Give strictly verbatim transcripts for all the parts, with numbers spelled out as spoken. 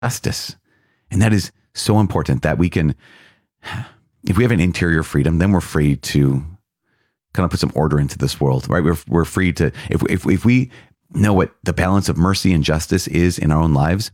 justice. And that is so important that we can, if we have an interior freedom, then we're free to kind of put some order into this world, right? We're, we're free to, if, if, if we know what the balance of mercy and justice is in our own lives,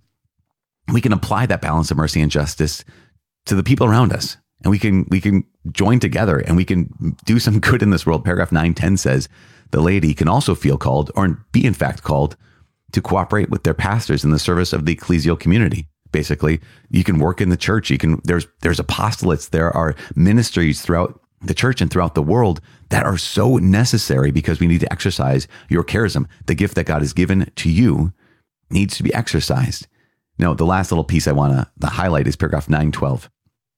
we can apply that balance of mercy and justice to the people around us. And we can, we can join together and we can do some good in this world. Paragraph nine ten says the laity can also feel called, or be in fact called, to cooperate with their pastors in the service of the ecclesial community. Basically, you can work in the church. You can, there's, there's apostolates. There are ministries throughout the church and throughout the world that are so necessary because we need to exercise your charism. The gift that God has given to you needs to be exercised. Now, the last little piece I want to highlight is paragraph nine twelve.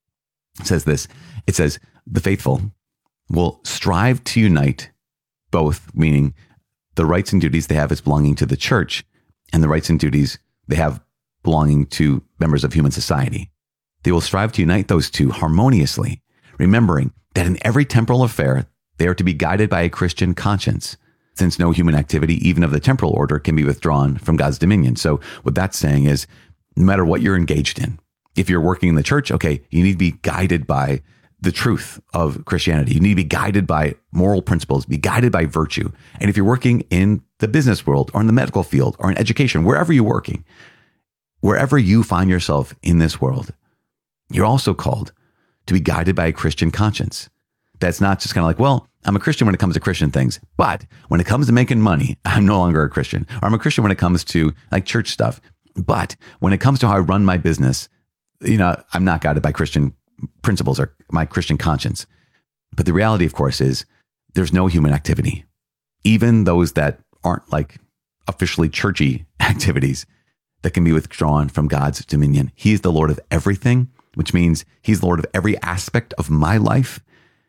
It says this. It says, the faithful will strive to unite both, meaning the rights and duties they have as belonging to the church and the rights and duties they have belonging to members of human society. They will strive to unite those two harmoniously, remembering that in every temporal affair, they are to be guided by a Christian conscience, since no human activity, even of the temporal order, can be withdrawn from God's dominion. So what that's saying is, no matter what you're engaged in, if you're working in the church, okay, you need to be guided by the truth of Christianity. You need to be guided by moral principles, be guided by virtue. And if you're working in the business world or in the medical field or in education, wherever you're working, wherever you find yourself in this world, you're also called to be guided by a Christian conscience. That's not just kind of like, well, I'm a Christian when it comes to Christian things, but when it comes to making money, I'm no longer a Christian. Or I'm a Christian when it comes to like church stuff, but when it comes to how I run my business, you know, I'm not guided by Christian principles or my Christian conscience. But the reality, of course, is there's no human activity, even those that aren't like officially churchy activities, that can be withdrawn from God's dominion. He's the Lord of everything, which means he's the Lord of every aspect of my life.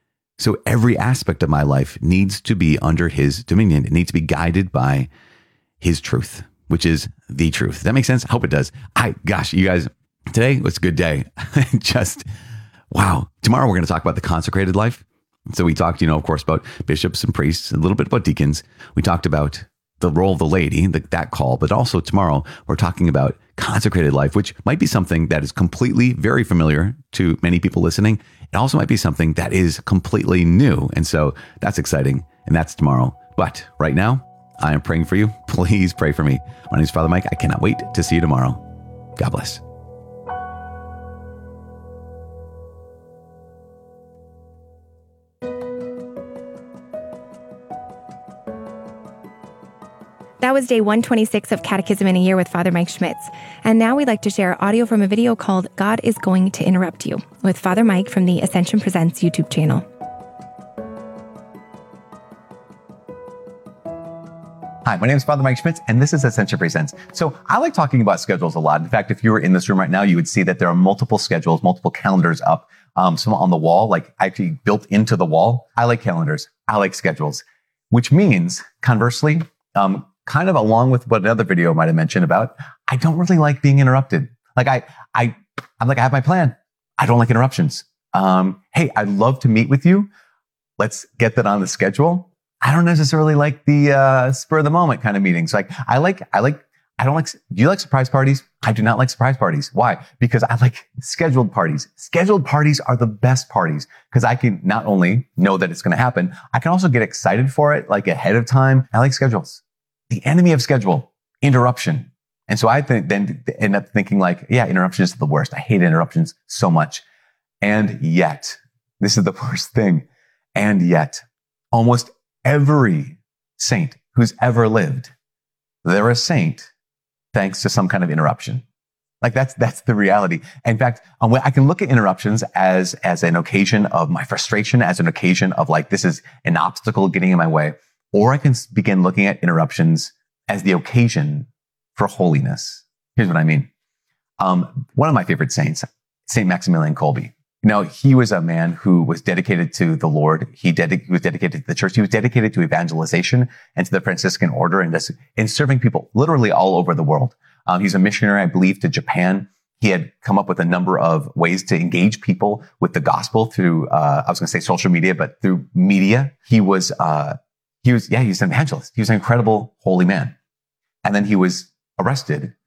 So every aspect of my life needs to be under his dominion. It needs to be guided by his truth, which is the truth. Does that make sense? I hope it does. I, gosh, you guys, today was a good day. Just, wow. Tomorrow we're going to talk about the consecrated life. So we talked, you know, of course, about bishops and priests, a little bit about deacons. We talked about the role of the laity, the, that call, but also tomorrow we're talking about consecrated life, which might be something that is completely very familiar to many people listening. It also might be something that is completely new. And so that's exciting. And that's tomorrow. But right now, I am praying for you. Please pray for me. My name is Father Mike. I cannot wait to see you tomorrow. God bless. That was day one twenty-six of Catechism in a Year with Father Mike Schmitz. And now we'd like to share audio from a video called God is Going to Interrupt You with Father Mike from the Ascension Presents YouTube channel. Hi, my name is Father Mike Schmitz, and this is Ascension Presents. So I like talking about schedules a lot. In fact, if you were in this room right now, you would see that there are multiple schedules, multiple calendars up, um, some on the wall, like actually built into the wall. I like calendars. I like schedules, which means, conversely, um, kind of along with what another video might have mentioned about, I don't really like being interrupted. Like I, I, I'm like, I have my plan. I don't like interruptions. Um, hey, I'd love to meet with you. Let's get that on the schedule. I don't necessarily like the uh, spur of the moment kind of meetings. Like I like, I like, I don't like, do you like surprise parties? I do not like surprise parties. Why? Because I like scheduled parties. Scheduled parties are the best parties because I can not only know that it's going to happen, I can also get excited for it like ahead of time. I like schedules. The enemy of schedule, interruption. And so I think then end up thinking like, yeah, interruptions are the worst. I hate interruptions so much. And yet, this is the worst thing. And yet, almost every saint who's ever lived, they're a saint thanks to some kind of interruption. Like that's, that's the reality. In fact, um, I can look at interruptions as, as an occasion of my frustration, as an occasion of like, this is an obstacle getting in my way. Or I can begin looking at interruptions as the occasion for holiness. Here's what I mean. Um, one of my favorite saints, Saint Maximilian Kolbe. You know, he was a man who was dedicated to the Lord. He, dedi- he was dedicated to the church. He was dedicated to evangelization and to the Franciscan order and, this, and serving people literally all over the world. Um, he's a missionary, I believe, to Japan. He had come up with a number of ways to engage people with the gospel through, uh, I was going to say social media, but through media. He was, uh, He was, yeah, he was an evangelist. He was an incredible holy man. And then he was arrested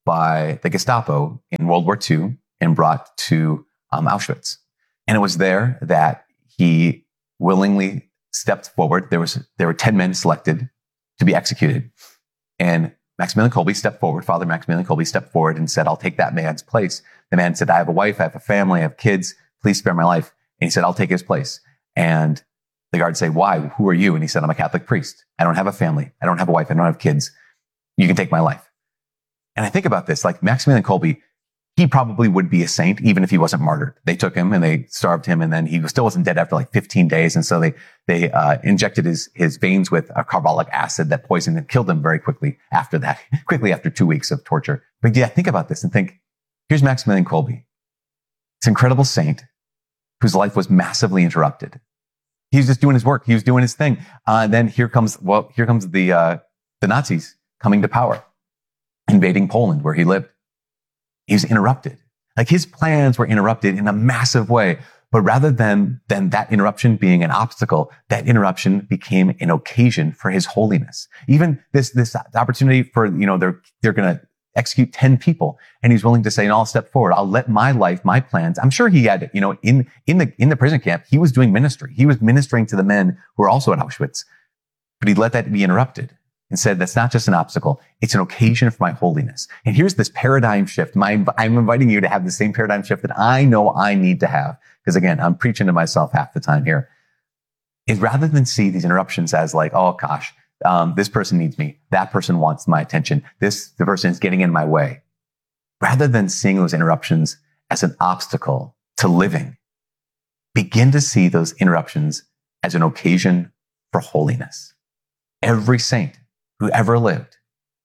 by the Gestapo in World War Two and brought to um, Auschwitz. And it was there that he willingly stepped forward. There was there were ten men selected to be executed. And Maximilian Kolbe stepped forward. Father Maximilian Kolbe stepped forward and said, I'll take that man's place. The man said, I have a wife, I have a family, I have kids. Please spare my life. And he said, I'll take his place. And the guards say, why? Who are you? And he said, I'm a Catholic priest. I don't have a family. I don't have a wife. I don't have kids. You can take my life. And I think about this, like Maximilian Kolbe, he probably would be a saint even if he wasn't martyred. They took him and they starved him, and then he still wasn't dead after like fifteen days. And so they they uh, injected his his veins with a carbolic acid that poisoned and killed him very quickly after that, quickly after two weeks of torture. But yeah, think about this and think, here's Maximilian Kolbe, this incredible saint whose life was massively interrupted. He was just doing his work. He was doing his thing. Uh, and then here comes, well, here comes the uh, the Nazis coming to power, invading Poland where he lived. He was interrupted. Like his plans were interrupted in a massive way. But rather than, than that interruption being an obstacle, that interruption became an occasion for his holiness. Even this, this opportunity for, you know, they're, they're going to execute ten people. And he's willing to say, no, I'll step forward. I'll let my life, my plans. I'm sure he had, you know, in, in the, in the prison camp, he was doing ministry. He was ministering to the men who were also at Auschwitz, but he let that be interrupted. And said, that's not just an obstacle. It's an occasion for my holiness. And here's this paradigm shift. My, I'm inviting you to have the same paradigm shift that I know I need to have. Because again, I'm preaching to myself half the time here. Is rather than see these interruptions as like, oh gosh, um, this person needs me. That person wants my attention. This, the person is getting in my way. Rather than seeing those interruptions as an obstacle to living, begin to see those interruptions as an occasion for holiness. Every saint who ever lived,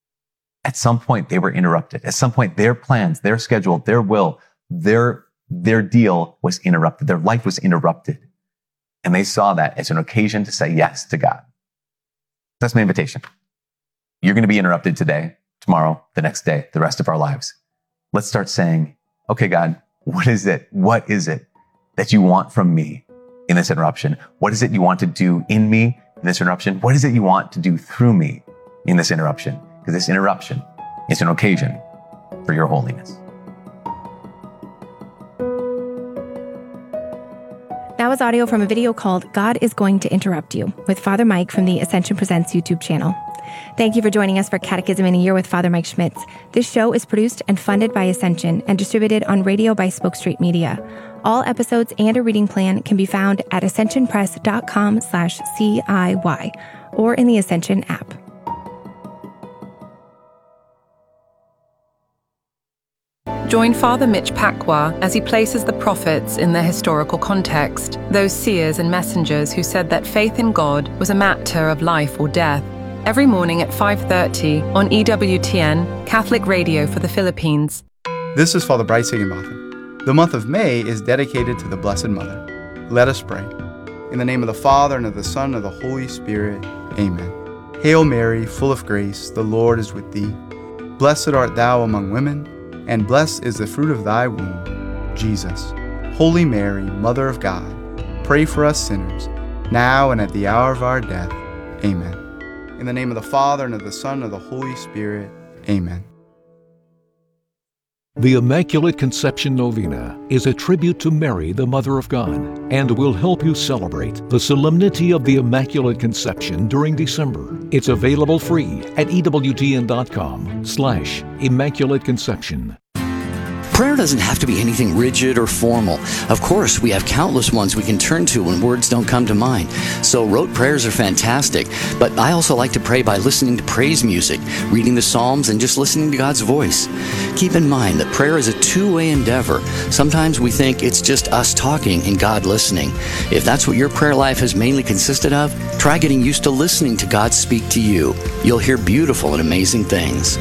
at some point they were interrupted. At some point, their plans, their schedule, their will, their, their deal was interrupted. Their life was interrupted. And they saw that as an occasion to say yes to God. That's my invitation. You're going to be interrupted today, tomorrow, the next day, the rest of our lives. Let's start saying, okay, God, what is it? What is it that you want from me in this interruption? What is it you want to do in me in this interruption? What is it you want to do through me in this interruption? Because this interruption is an occasion for your holiness. That was audio from a video called God is Going to Interrupt You with Father Mike from the Ascension Presents YouTube channel. Thank you for joining us for Catechism in a Year with Father Mike Schmitz. This show is produced and funded by Ascension and distributed on radio by Spoke Street Media. All episodes and a reading plan can be found at ascensionpress.com slash CIY or in the Ascension app. Join Father Mitch Pacwa as he places the prophets in their historical context, those seers and messengers who said that faith in God was a matter of life or death. Every morning at five thirty on E W T N, Catholic Radio for the Philippines. This is Father Bryce Higginbotham. The month of May is dedicated to the Blessed Mother. Let us pray. In the name of the Father, and of the Son, and of the Holy Spirit. Amen. Hail Mary, full of grace, the Lord is with thee. Blessed art thou among women, and blessed is the fruit of thy womb, Jesus. Holy Mary, Mother of God, pray for us sinners, now and at the hour of our death. Amen. In the name of the Father, and of the Son, and of the Holy Spirit. Amen. The Immaculate Conception Novena is a tribute to Mary, the Mother of God, and will help you celebrate the solemnity of the Immaculate Conception during December. It's available free at ewtn.com slash Immaculate Conception. Prayer doesn't have to be anything rigid or formal. Of course, we have countless ones we can turn to when words don't come to mind. So rote prayers are fantastic, but I also like to pray by listening to praise music, reading the Psalms, and just listening to God's voice. Keep in mind that prayer is a two-way endeavor. Sometimes we think it's just us talking and God listening. If that's what your prayer life has mainly consisted of, try getting used to listening to God speak to you. You'll hear beautiful and amazing things.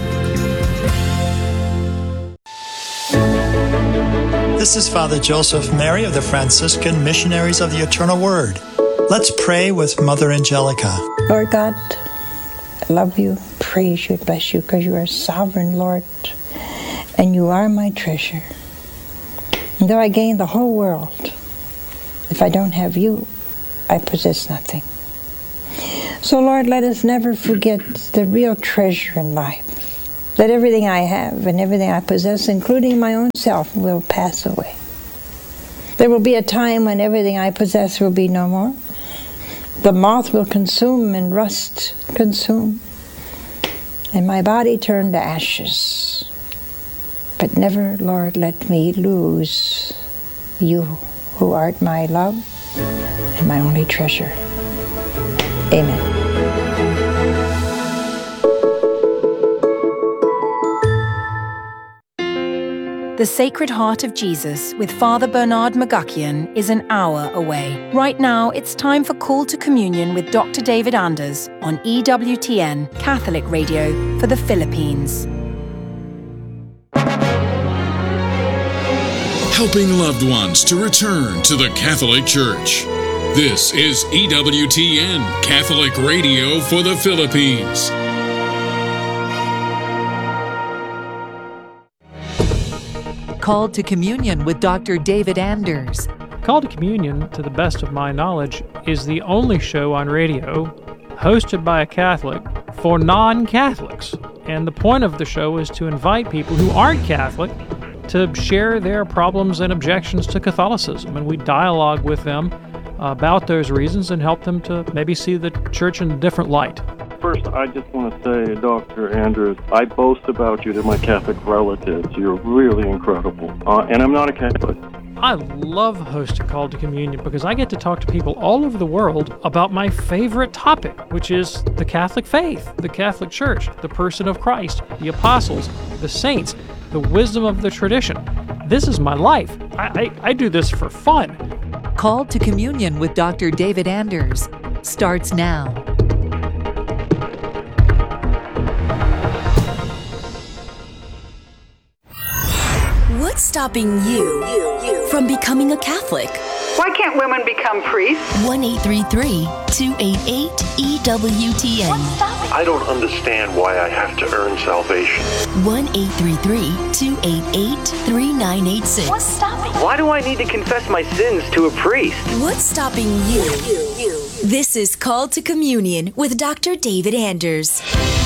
This is Father Joseph Mary of the Franciscan Missionaries of the Eternal Word. Let's pray with Mother Angelica. Lord God, I love you, praise you, bless you, because you are sovereign, Lord, and you are my treasure. And though I gain the whole world, if I don't have you, I possess nothing. So, Lord, let us never forget the real treasure in life, that everything I have and everything I possess, including my own self, will pass away. There will be a time when everything I possess will be no more. The moth will consume and rust consume, and my body turn to ashes. But never, Lord, let me lose you, who art my love and my only treasure. Amen. The Sacred Heart of Jesus with Father Bernard McGuckian is an hour away. Right now, it's time for Call to Communion with Doctor David Anders on E W T N, Catholic Radio for the Philippines. Helping loved ones to return to the Catholic Church. This is E W T N, Catholic Radio for the Philippines. Called to Communion with Doctor David Anders. Called to Communion, to the best of my knowledge, is the only show on radio hosted by a Catholic for non-Catholics. And the point of the show is to invite people who aren't Catholic to share their problems and objections to Catholicism. And we dialogue with them about those reasons and help them to maybe see the church in a different light. First, I just want to say, Doctor Anders, I boast about you to my Catholic relatives. You're really incredible. Uh, and I'm not a Catholic. I love hosting Called to Communion because I get to talk to people all over the world about my favorite topic, which is the Catholic faith, the Catholic Church, the person of Christ, the apostles, the saints, the wisdom of the tradition. This is my life. I, I, I do this for fun. Called to Communion with Doctor David Anders starts now. What's stopping you, you, you from becoming a Catholic? Why can't women become priests? one eight three three, two eight eight, E W T N. I don't understand why I have to earn salvation. one eight three three, two eight eight, three nine eight six. What's stopping? Why do I need to confess my sins to a priest? What's stopping you? you, you. This is Called to Communion with Doctor David Anders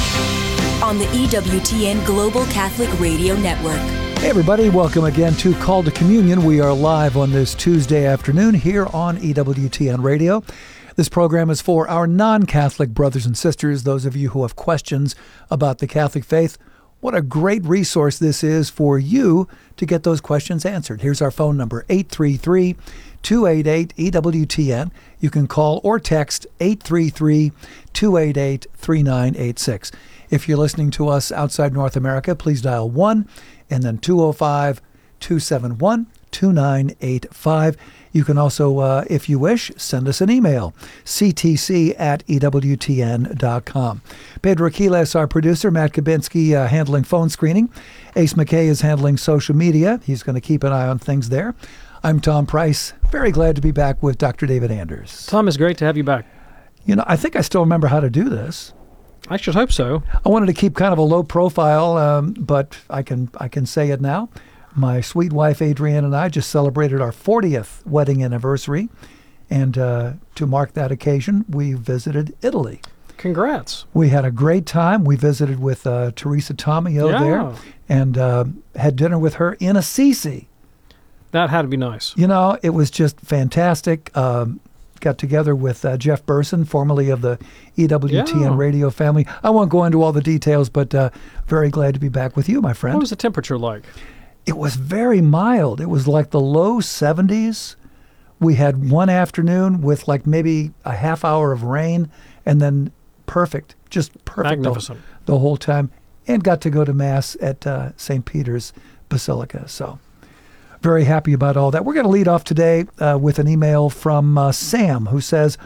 on the E W T N Global Catholic Radio Network. Hey everybody, welcome again to Call to Communion. We are live on this Tuesday afternoon here on E W T N Radio. This program is for our non-Catholic brothers and sisters, those of you who have questions about the Catholic faith. What a great resource this is for you to get those questions answered. Here's our phone number, eight three three, two eight eight, E W T N. You can call or text eight three three, two eight eight, three nine eight six. If you're listening to us outside North America, please dial one and then two oh five, two seven one, two nine eight five. You can also, uh, if you wish, send us an email, c t c at e w t n dot com. Pedro Aquiles, our producer, Matt Kabinski uh, handling phone screening. Ace McKay is handling social media. He's going to keep an eye on things there. I'm Tom Price. Very glad to be back with Doctor David Anders. Tom, it's great to have you back. You know, I think I still remember how to do this. I should hope so. I wanted to keep kind of a low profile, um, but I can I can say it now. My sweet wife, Adrienne, and I just celebrated our fortieth wedding anniversary. And uh, to mark that occasion, we visited Italy. Congrats. We had a great time. We visited with uh, Teresa Tomeo yeah. there and uh, had dinner with her in Assisi. That had to be nice. You know, it was just fantastic. Um, got together with uh, Jeff Burson, formerly of the E W T N yeah. radio family. I won't go into all the details, but uh, very glad to be back with you, my friend. What was the temperature like? It was very mild. It was like the low seventies. We had one afternoon with like maybe a half hour of rain and then perfect, just perfect Magnificent. The, the whole time, and got to go to Mass at uh, Saint Peter's Basilica. So very happy about all that. We're going to lead off today uh, with an email from uh, Sam, who says,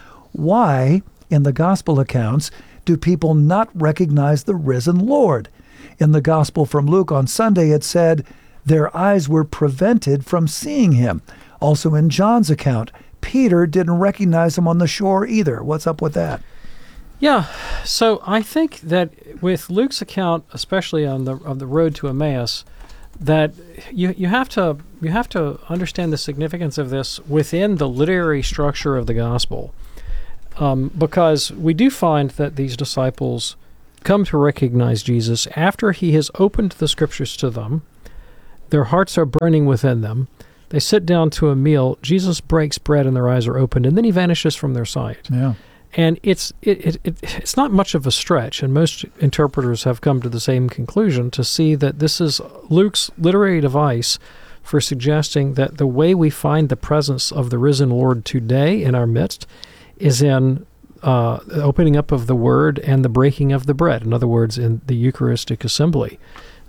why in the gospel accounts do people not recognize the risen Lord? In the gospel from Luke on Sunday, it said their eyes were prevented from seeing him. Also in John's account, Peter didn't recognize him on the shore either. What's up with that? Yeah, so I think that with Luke's account, especially on the on the road to Emmaus, that you you have to you have to understand the significance of this within the literary structure of the gospel, um, because we do find that these disciples come to recognize Jesus after he has opened the Scriptures to them. Their hearts are burning within them. They sit down to a meal. Jesus breaks bread and their eyes are opened, and then he vanishes from their sight. Yeah. And it's it, it, it it's not much of a stretch, and most interpreters have come to the same conclusion, to see that this is Luke's literary device for suggesting that the way we find the presence of the risen Lord today in our midst is in uh, the opening up of the Word and the breaking of the bread. In other words, in the Eucharistic assembly.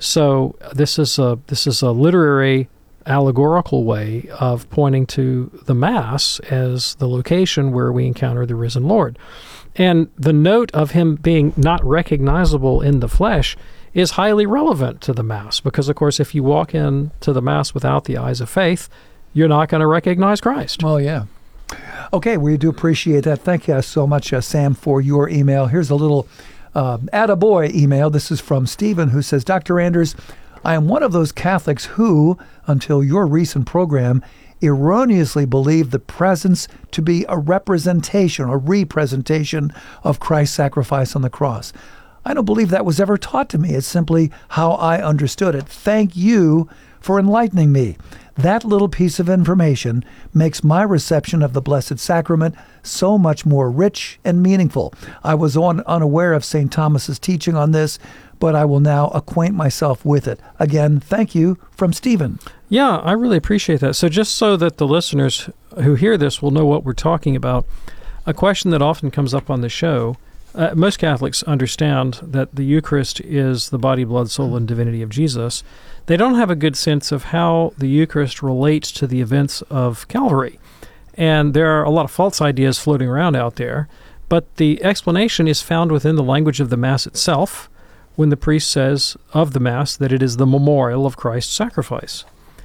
So this is a this is a literary, allegorical way of pointing to the Mass as the location where we encounter the risen Lord. And the note of him being not recognizable in the flesh is highly relevant to the Mass, because, of course, if you walk into the Mass without the eyes of faith, you're not going to recognize Christ. Oh, yeah. Okay, we do appreciate that. Thank you so much, uh, Sam, for your email. Here's a little uh, attaboy email. This is from Stephen, who says, Doctor Anders, I am one of those Catholics who, until your recent program, erroneously believed the presence to be a representation or representation of Christ's sacrifice on the cross. I don't believe that was ever taught to me. It's simply how I understood it. Thank you for enlightening me. That little piece of information makes my reception of the Blessed Sacrament so much more rich and meaningful. I was on, unaware of Saint Thomas's teaching on this, but I will now acquaint myself with it. Again, thank you, from Stephen. Yeah, I really appreciate that. So just so that the listeners who hear this will know what we're talking about, a question that often comes up on the show, uh, most Catholics understand that the Eucharist is the body, blood, soul, and divinity of Jesus. They don't have a good sense of how the Eucharist relates to the events of Calvary. And there are a lot of false ideas floating around out there, but the explanation is found within the language of the Mass itself, when the priest says of the Mass that it is the memorial of Christ's sacrifice.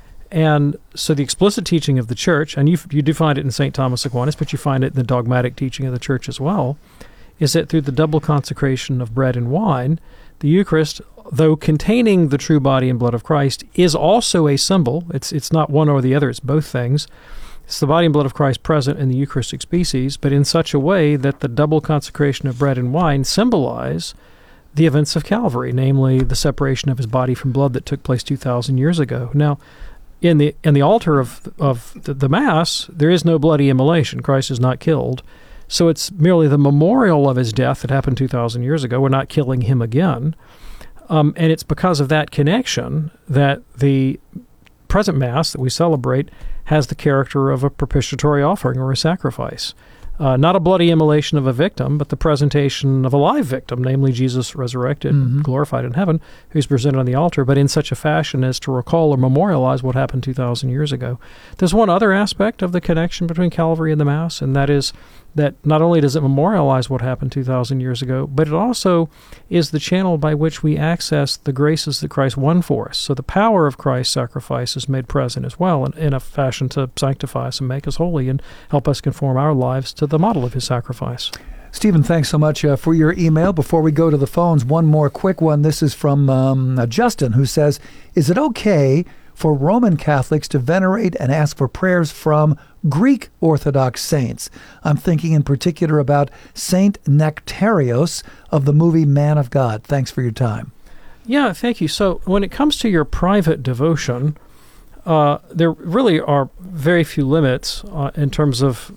And so the explicit teaching of the Church, and you you do find it in Saint Thomas Aquinas, but you find it in the dogmatic teaching of the Church as well, is that through the double consecration of bread and wine, the Eucharist, though containing the true body and blood of Christ, is also a symbol. It's it's not one or the other, it's both things. It's the body and blood of Christ present in the Eucharistic species, but in such a way that the double consecration of bread and wine symbolize the events of Calvary, namely the separation of his body from blood that took place two thousand years ago. Now, in the in the altar of of the, the Mass, there is no bloody immolation. Christ is not killed. So it's merely the memorial of his death that happened two thousand years ago. We're not killing him again. Um, and it's because of that connection that the present Mass that we celebrate has the character of a propitiatory offering or a sacrifice. Uh, not a bloody immolation of a victim, but the presentation of a live victim, namely Jesus resurrected, mm-hmm. glorified in heaven, who's presented on the altar, but in such a fashion as to recall or memorialize what happened two thousand years ago. There's one other aspect of the connection between Calvary and the Mass, and that is that not only does it memorialize what happened two thousand years ago, but it also is the channel by which we access the graces that Christ won for us. So the power of Christ's sacrifice is made present as well in, in a fashion to sanctify us and make us holy and help us conform our lives to the model of his sacrifice. Stephen, thanks so much uh, for your email. Before we go to the phones, one more quick one. This is from um, uh, Justin, who says, is it okay for Roman Catholics to venerate and ask for prayers from Greek Orthodox saints? I'm thinking in particular about Saint Nectarios of the movie Man of God. Thanks for your time. Yeah, thank you. So when it comes to your private devotion, uh, there really are very few limits uh, in terms of,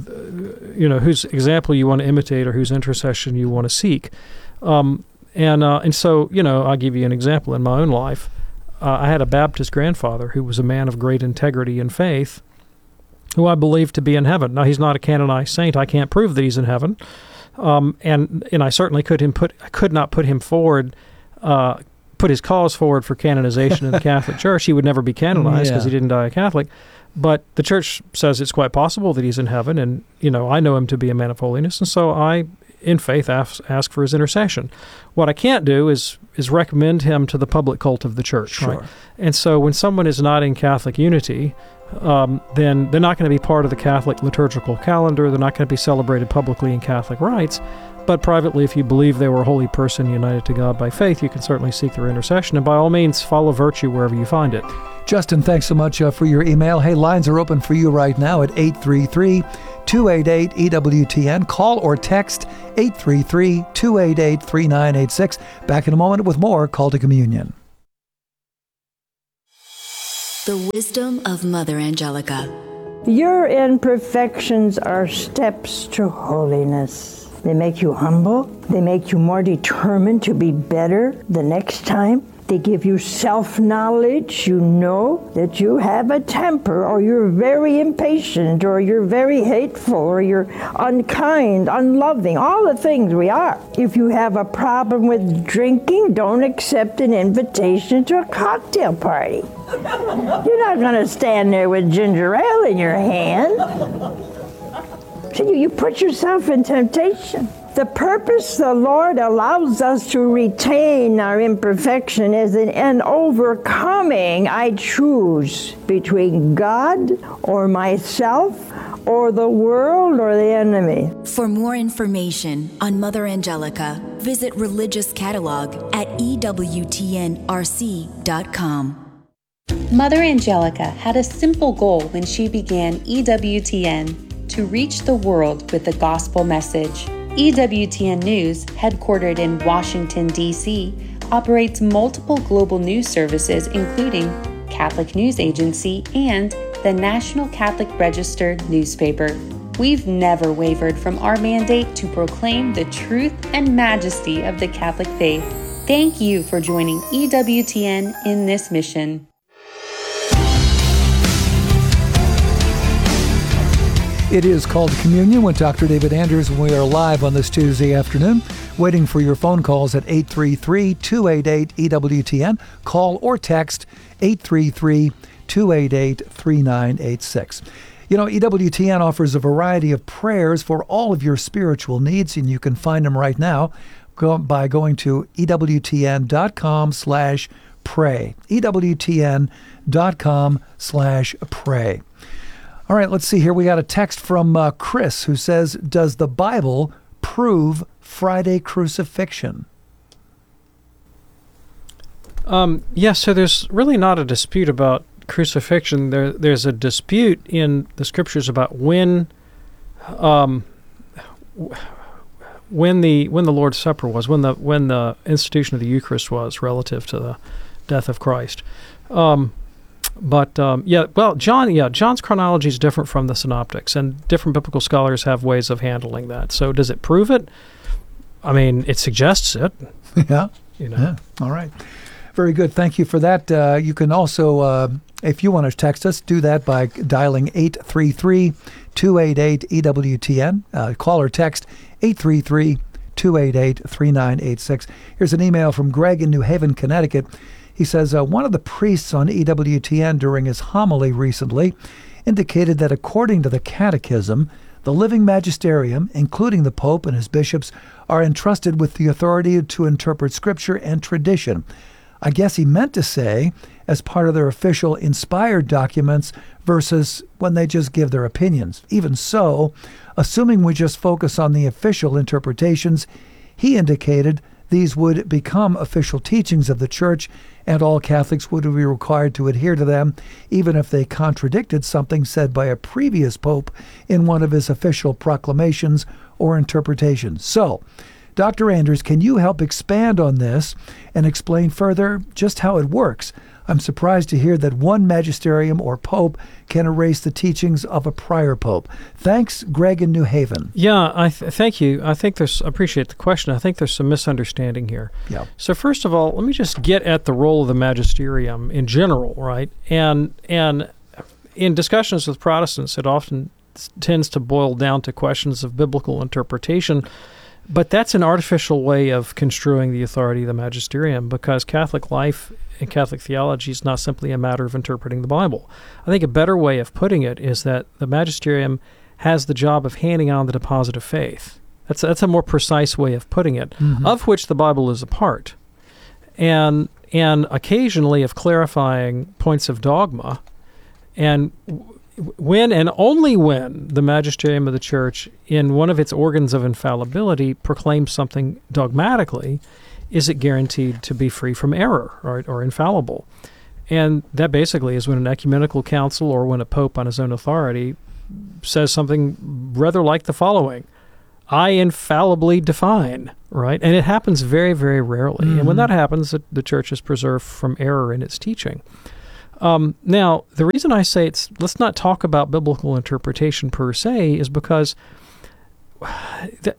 you know, whose example you want to imitate or whose intercession you want to seek. Um, and uh, and so, you know, I'll give you an example in my own life. Uh, I had a Baptist grandfather who was a man of great integrity and faith, who I believed to be in heaven. Now, he's not a canonized saint. I can't prove that he's in heaven, um, and and I certainly could him put I could not put him forward, uh, put his cause forward for canonization in the Catholic Church. He would never be canonized because yeah. he didn't die a Catholic. But the Church says it's quite possible that he's in heaven, and you know I know him to be a man of holiness, and so I, in faith, ask, ask for his intercession. What I can't do is is recommend him to the public cult of the Church. Sure. Right? And so when someone is not in Catholic unity, um, then they're not going to be part of the Catholic liturgical calendar. They're not going to be celebrated publicly in Catholic rites. But privately, if you believe they were a holy person united to God by faith, you can certainly seek their intercession. And by all means, follow virtue wherever you find it. Justin, thanks so much uh, for your email. Hey, lines are open for you right now at eight three three, two eight eight, E W T N. Call or text eight three three, two eight eight, three nine eight six. Back in a moment with more Call to Communion. The wisdom of Mother Angelica. Your imperfections are steps to holiness. They make you humble. They make you more determined to be better the next time. They give you self-knowledge. You know that you have a temper, or you're very impatient, or you're very hateful, or you're unkind, unloving, all the things we are. If you have a problem with drinking, don't accept an invitation to a cocktail party. You're not going to stand there with ginger ale in your hand. So you, you put yourself in temptation. The purpose the Lord allows us to retain our imperfection is in an overcoming. I choose between God or myself or the world or the enemy. For more information on Mother Angelica, visit Religious Catalog at E W T N R C dot com. Mother Angelica had a simple goal when she began E W T N, to reach the world with the gospel message. E W T N News, headquartered in Washington, D C, operates multiple global news services including Catholic News Agency and the National Catholic Register newspaper. We've never wavered from our mandate to proclaim the truth and majesty of the Catholic faith. Thank you for joining E W T N in this mission. It is Called Communion with Doctor David Anders, and we are live on this Tuesday afternoon, waiting for your phone calls at eight three three, two eight eight, E W T N. Call or text eight three three, two eight eight, three nine eight six. You know, E W T N offers a variety of prayers for all of your spiritual needs, and you can find them right now go, by going to E W T N dot com slash pray. E W T N dot com slash pray. All right, let's see here. We got a text from uh, Chris who says, does the Bible prove Friday crucifixion? Um, yes, so there's really not a dispute about crucifixion. There, there's a dispute in the scriptures about when, um, when the when the Lord's Supper was, when the when the institution of the Eucharist was relative to the death of Christ. Um, But, um, yeah, well, John, yeah, John's chronology is different from the synoptics, and different biblical scholars have ways of handling that. So does it prove it? I mean, it suggests it. Yeah. You know. Yeah. All right. Very good. Thank you for that. Uh, you can also, uh, if you want to text us, do that by dialing eight three three, two eight eight, E W T N. Uh, call or text eight three three, two eight eight, three nine eight six. Here's an email from Greg in New Haven, Connecticut. He says, uh, one of the priests on E W T N during his homily recently indicated that according to the Catechism, the living magisterium, including the Pope and his bishops, are entrusted with the authority to interpret Scripture and tradition. I guess he meant to say as part of their official inspired documents versus when they just give their opinions. Even so, assuming we just focus on the official interpretations, he indicated these would become official teachings of the Church, and all Catholics would be required to adhere to them, even if they contradicted something said by a previous pope in one of his official proclamations or interpretations. So, Doctor Anders, can you help expand on this and explain further just how it works? I'm surprised to hear that one magisterium or pope can erase the teachings of a prior pope. Thanks, Greg in New Haven. Yeah, I th- thank you. I think there's, I appreciate the question. I think there's some misunderstanding here. Yeah. So first of all, let me just get at the role of the magisterium in general, right? And and in discussions with Protestants, it often tends to boil down to questions of biblical interpretation. But that's an artificial way of construing the authority of the magisterium, because Catholic life and Catholic theology is not simply a matter of interpreting the Bible. I think a better way of putting it is that the magisterium has the job of handing on the deposit of faith. That's, that's a more precise way of putting it, mm-hmm. of which the Bible is a part. And, and occasionally of clarifying points of dogma. And when and only when the magisterium of the church, in one of its organs of infallibility, proclaims something dogmatically, is it guaranteed to be free from error or, or infallible. And that basically is when an ecumenical council or when a pope on his own authority says something rather like the following: I infallibly define, right? And it happens very, very rarely. Mm-hmm. And when that happens, the, the church is preserved from error in its teaching. Um, now, the reason I say it's let's not talk about biblical interpretation per se is because the,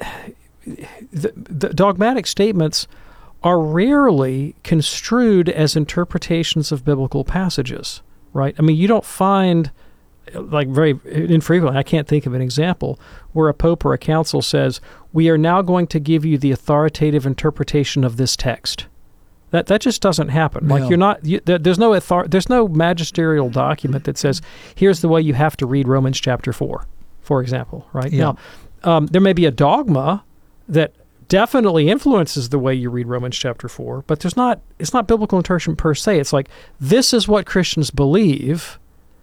the, the dogmatic statements are rarely construed as interpretations of biblical passages, right? I mean, you don't find, like very infrequently, I can't think of an example, where a pope or a council says, we are now going to give you the authoritative interpretation of this text. That that just doesn't happen. No. Like you're not. You, there's no author, There's no magisterial document that says, "Here's the way you have to read Romans chapter four," for example. Right Yeah. now, um, there may be a dogma that definitely influences the way you read Romans chapter four, but there's not. It's not biblical interpretation per se. It's like this is what Christians believe,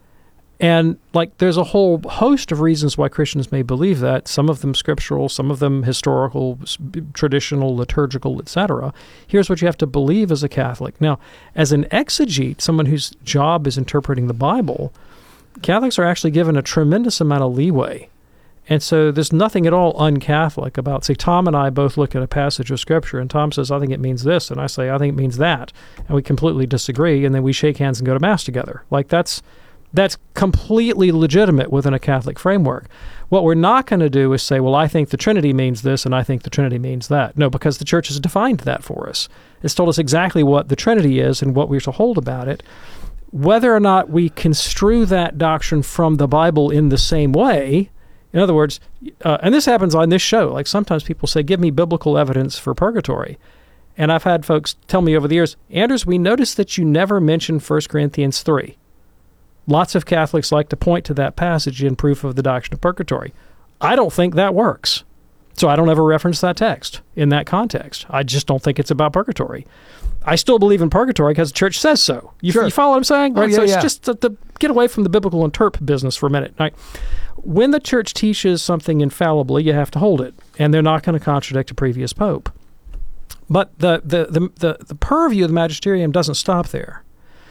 and like there's a whole host of reasons why Christians may believe that. Some of them scriptural, some of them historical, traditional, liturgical, et cetera. Here's what you have to believe as a Catholic. Now, as an exegete, someone whose job is interpreting the Bible, Catholics are actually given a tremendous amount of leeway. And so there's nothing at all un-Catholic about, say, Tom and I both look at a passage of Scripture, and Tom says, I think it means this, and I say, I think it means that. And we completely disagree, and then we shake hands and go to Mass together. Like that's... That's completely legitimate within a Catholic framework. What we're not going to do is say, well, I think the Trinity means this and I think the Trinity means that. No, because the Church has defined that for us. It's told us exactly what the Trinity is and what we're to hold about it. Whether or not we construe that doctrine from the Bible in the same way, in other words, uh, and this happens on this show, like sometimes people say, give me biblical evidence for purgatory. And I've had folks tell me over the years, Anders, we noticed that you never mentioned First Corinthians three. Lots of Catholics like to point to that passage in proof of the doctrine of purgatory. I don't think that works. So I don't ever reference that text in that context. I just don't think it's about purgatory. I still believe in purgatory because the Church says so. You, sure. you follow what I'm saying? Oh, Right. yeah, so it's yeah. just to, to get away from the biblical interp business for a minute. Right? When the Church teaches something infallibly, you have to hold it, and they're not going to contradict a previous pope. But the, the, the, the, the purview of the magisterium doesn't stop there.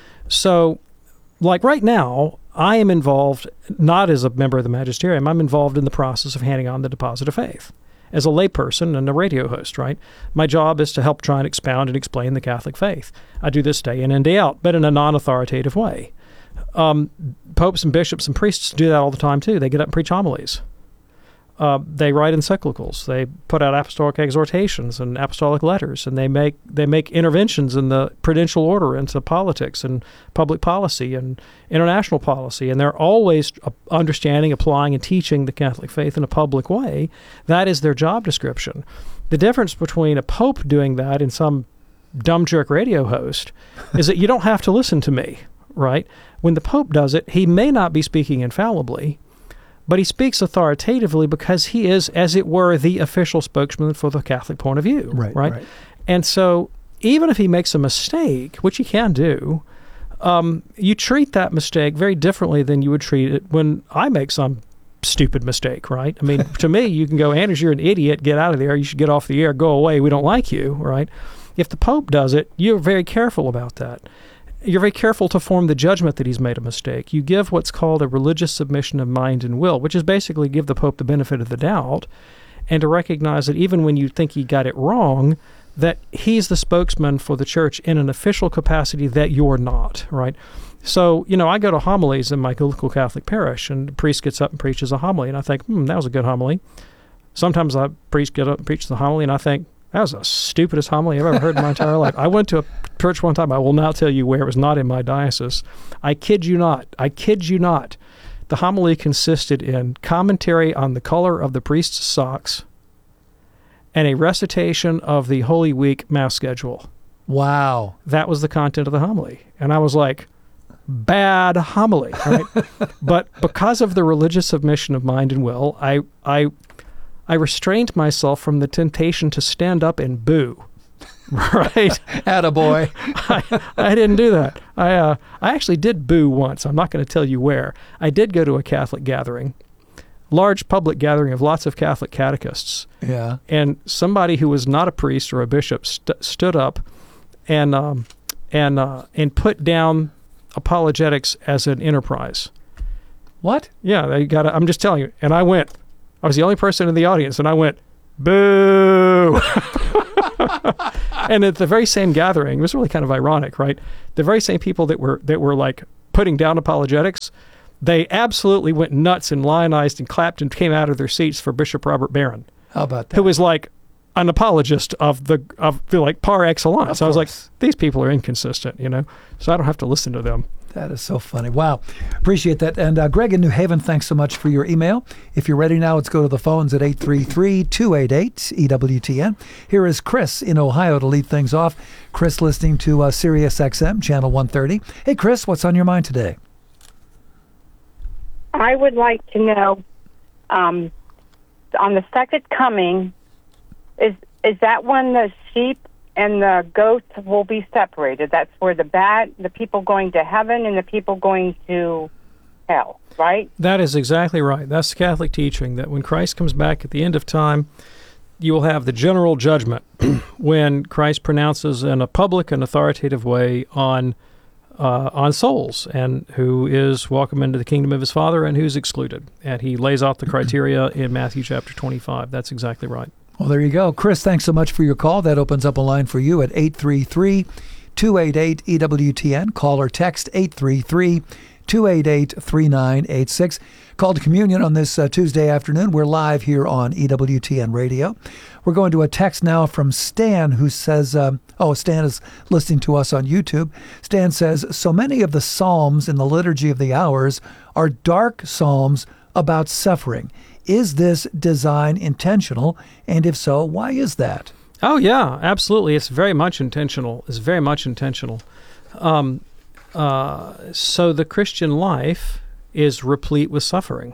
So like right now, I am involved, not as a member of the magisterium, I'm involved in the process of handing on the deposit of faith. As a layperson and a radio host, right? My job is to help try and expound and explain the Catholic faith. I do this day in and day out, but in a non-authoritative way. Um, popes and bishops and priests do that all the time too. They get up and preach homilies. Uh, they write encyclicals. They put out apostolic exhortations and apostolic letters, and they make they make interventions in the prudential order into politics and public policy and international policy. And they're always understanding, applying, and teaching the Catholic faith in a public way. That is their job description. The difference between a pope doing that and some dumb jerk radio host is that you don't have to listen to me, right? When the pope does it, he may not be speaking infallibly, but he speaks authoritatively because he is, as it were, the official spokesman for the Catholic point of view. Right, right. right. And so even if he makes a mistake, which he can do, um, you treat that mistake very differently than you would treat it when I make some stupid mistake, right? I mean, to me, you can go, Anders, you're an idiot, get out of there, you should get off the air, go away, we don't like you, right? If the Pope does it, you're very careful about that. You're very careful to form the judgment that he's made a mistake. You give what's called a religious submission of mind and will, which is basically give the Pope the benefit of the doubt and to recognize that even when you think he got it wrong, that he's the spokesman for the Church in an official capacity that you're not, right? So, you know, I go to homilies in my local Catholic parish, and the priest gets up and preaches a homily, and I think, hmm, that was a good homily. Sometimes I priest get up and preach the homily, and I think, that was the stupidest homily I've ever heard in my entire life. I went to a church one time. I will now tell you where it was not in my diocese. I kid you not. I kid you not. The homily consisted in commentary on the color of the priest's socks and a recitation of the Holy Week Mass schedule. Wow. That was the content of the homily. And I was like, bad homily, right? But because of the religious submission of mind and will, I I I restrained myself from the temptation to stand up and boo. Right. Attaboy. I, I didn't do that. I uh, I actually did boo once. I'm not going to tell you where. I did go to a Catholic gathering, large public gathering of lots of Catholic catechists. Yeah. And somebody who was not a priest or a bishop st- stood up and um, and uh, and put down apologetics as an enterprise. What? Yeah, they got. I'm just telling you. And I went. I was the only person in the audience, and I went, boo. And at the very same gathering, it was really kind of ironic, right? The very same people that were that were like putting down apologetics, they absolutely went nuts and lionized and clapped and came out of their seats for Bishop Robert Barron. How about that? Who was like an apologist of the of the like par excellence. Of I was like, course. these people are inconsistent, you know, so I don't have to listen to them. That is so funny. Wow. Appreciate that. And uh, Greg in New Haven, thanks so much for your email. If you're ready now, let's go to the phones at eight three three, two eight eight, E W T N. Here is Chris in Ohio to lead things off. Chris listening to uh, Sirius X M, channel one thirty. Hey, Chris, what's on your mind today? I would like to know, um, on the second coming, is is that when the sheep and the goats will be separated? That's where the bad, the people going to heaven and the people going to hell, right? That is exactly right. That's Catholic teaching, that when Christ comes back at the end of time, you will have the general judgment when Christ pronounces in a public and authoritative way on uh, on souls and who is welcome into the kingdom of his Father and who's excluded. And he lays out the criteria in Matthew chapter twenty-five. That's exactly right. Well, there you go. Chris, thanks so much for your call. That opens up a line for you at eight three three, two eight eight, E W T N. Call or text eight three three, two eight eight, three nine eight six. Call to communion on this uh, Tuesday afternoon. We're live here on E W T N Radio. We're going to a text now from Stan, who says, um, oh, Stan is listening to us on YouTube. Stan says, so many of the Psalms in the Liturgy of the Hours are dark psalms about suffering. Is this design intentional? And if so, why is that? Oh, yeah, absolutely. It's very much intentional. It's very much intentional. Um, uh, so the Christian life is replete with suffering.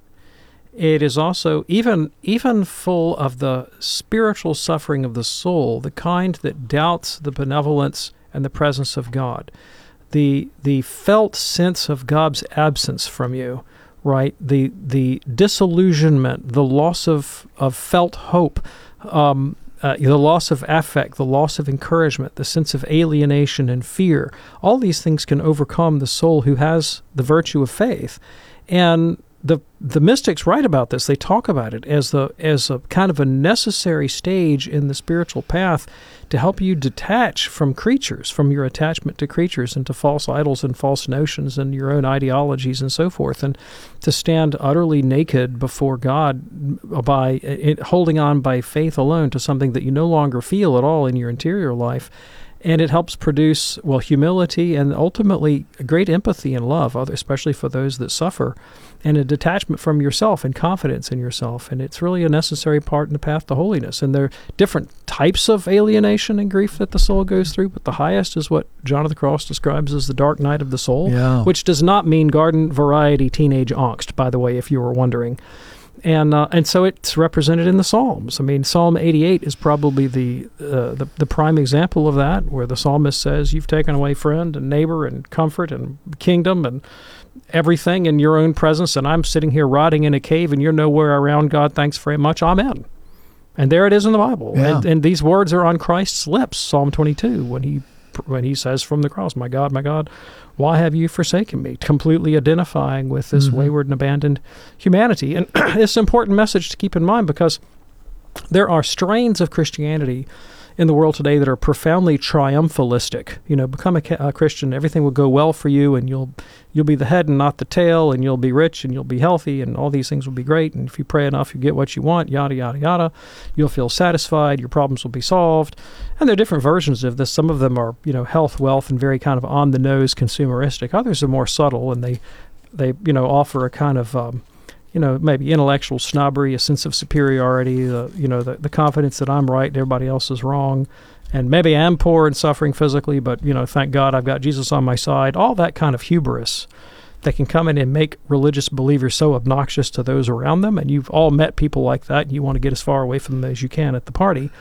It is also even even full of the spiritual suffering of the soul, the kind that doubts the benevolence and the presence of God, the the felt sense of God's absence from you, right? The the disillusionment, the loss of, of felt hope, um, uh, the loss of affect, the loss of encouragement, the sense of alienation and fear. All these things can overcome the soul who has the virtue of faith. And the the mystics write about this. They talk about it as the as a kind of a necessary stage in the spiritual path to help you detach from creatures, from your attachment to creatures and to false idols and false notions and your own ideologies and so forth, and to stand utterly naked before God by it, holding on by faith alone to something that you no longer feel at all in your interior life. And it helps produce, well, humility and ultimately great empathy and love, especially for those that suffer, and a detachment from yourself and confidence in yourself. And it's really a necessary part in the path to holiness. And there are different types of alienation and grief that the soul goes through, but the highest is what John of the Cross describes as the dark night of the soul, yeah. which does not mean garden variety teenage angst, by the way, if you were wondering. And uh, and so it's represented in the Psalms. I mean, Psalm eighty-eight is probably the, uh, the the prime example of that, where the psalmist says, "You've taken away friend and neighbor and comfort and kingdom and everything in your own presence, and I'm sitting here rotting in a cave, and you're nowhere around. God, thanks very much. Amen." And there it is in the Bible. Yeah. And, and these words are on Christ's lips, Psalm twenty-two, when he when he says from the cross, "My God, my God, why have you forsaken me?" Completely identifying with this Mm-hmm. wayward and abandoned humanity. And it's an important message to keep in mind, because there are strains of Christianity in the world today that are profoundly triumphalistic. You know, become a, a Christian, everything will go well for you, and you'll you'll be the head and not the tail, and you'll be rich and you'll be healthy, and all these things will be great. And if you pray enough, you get what you want, yada, yada, yada. You'll feel satisfied. Your problems will be solved. And there are different versions of this. Some of them are, you know, health, wealth, and very kind of on-the-nose consumeristic. Others are more subtle, and they, they you know, offer a kind of... Um, you know, maybe intellectual snobbery, a sense of superiority, uh, you know, the, the confidence that I'm right and everybody else is wrong. And maybe I'm poor and suffering physically, but, you know, thank God I've got Jesus on my side. All that kind of hubris that can come in and make religious believers so obnoxious to those around them. And you've all met people like that, and you want to get as far away from them as you can at the party.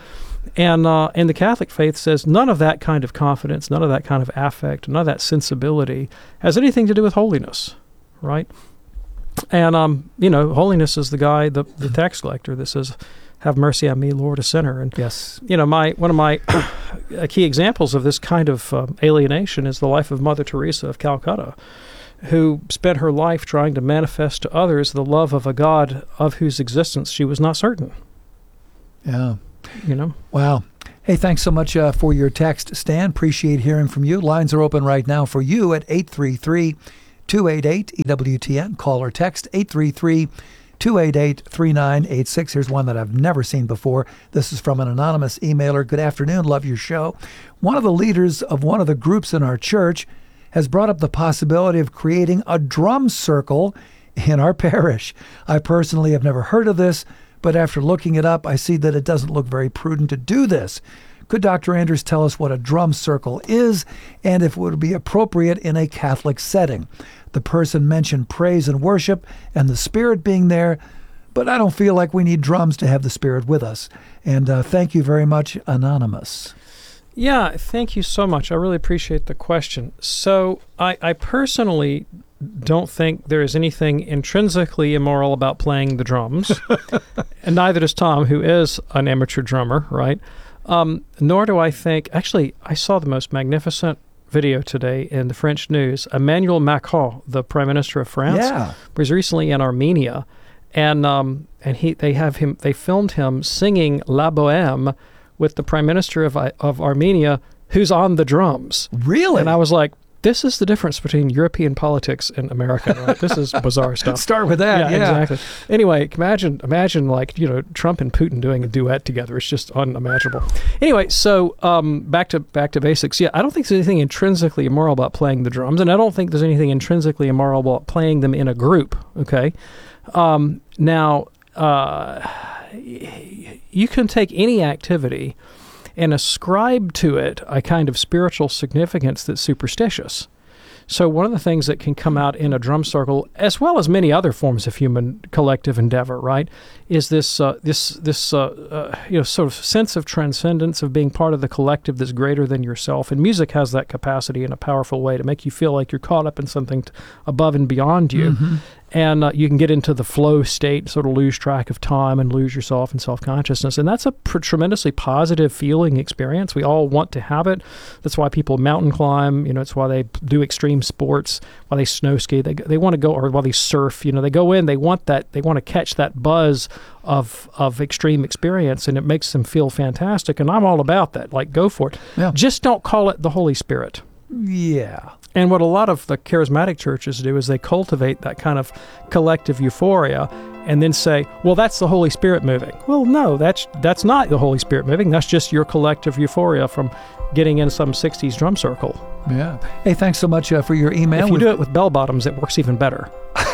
And uh, and the Catholic faith says none of that kind of confidence, none of that kind of affect, none of that sensibility has anything to do with holiness, right? And, um, you know, holiness is the guy, the, the tax collector that says, have mercy on me, Lord, a sinner. And, yes, you know, my one of my key examples of this kind of uh, alienation is the life of Mother Teresa of Calcutta, who spent her life trying to manifest to others the love of a God of whose existence she was not certain. Yeah. You know? Wow. Hey, thanks so much uh, for your text, Stan. Appreciate hearing from you. Lines are open right now for you at eight three three, two eight eight, E W T N. Call or text eight three three, two eight eight, three nine eight six. Here's one that I've never seen before. This is from an anonymous emailer. Good afternoon. Love your show. One of the leaders of one of the groups in our church has brought up the possibility of creating a drum circle in our parish. I personally have never heard of this, but after looking it up, I see that it doesn't look very prudent to do this. Could Doctor Anders tell us what a drum circle is and if it would be appropriate in a Catholic setting? The person mentioned praise and worship and the Spirit being there, but I don't feel like we need drums to have the Spirit with us. And uh, thank you very much, Anonymous. Yeah, thank you so much. I really appreciate the question. So I, I personally don't think there is anything intrinsically immoral about playing the drums, and neither does Tom, who is an amateur drummer, right? Um, nor do I think, actually, I saw the most magnificent video today in the French news. Emmanuel Macron, the Prime Minister of France, yeah. was recently in Armenia, and um, and he they have him they filmed him singing La Bohème with the Prime Minister of of Armenia, who's on the drums. Really? And I was like, this is the difference between European politics and America, right? This is bizarre stuff. Start with that, yeah, yeah. Exactly. Anyway, imagine, imagine like, you know, Trump and Putin doing a duet together. It's just unimaginable. Anyway, so um, back to back to basics. Yeah, I don't think there's anything intrinsically immoral about playing the drums, and I don't think there's anything intrinsically immoral about playing them in a group, okay? Um, now, uh, you can take any activity and ascribe to it a kind of spiritual significance that's superstitious. So one of the things that can come out in a drum circle, as well as many other forms of human collective endeavor, right, is this uh, this this uh, uh, you know sort of sense of transcendence, of being part of the collective that's greater than yourself. And music has that capacity in a powerful way to make you feel like you're caught up in something t- above and beyond you. Mm-hmm. And uh, you can get into the flow state, sort of lose track of time and lose yourself in self-consciousness. And that's a pr- tremendously positive feeling experience. We all want to have it. That's why people mountain climb. You know, it's why they do extreme sports, why they snow ski. They they want to go, or while they surf. You know, they go in, they want that, they want to catch that buzz of of extreme experience, and it makes them feel fantastic. And I'm all about that. Like, go for it. Yeah. Just don't call it the Holy Spirit. Yeah. And what a lot of the charismatic churches do is they cultivate that kind of collective euphoria and then say, well, that's the Holy Spirit moving. Well, no, that's that's not the Holy Spirit moving. That's just your collective euphoria from getting in some sixties drum circle. Yeah. Hey, thanks so much uh, for your email. If you We've... do it with bell bottoms, it works even better.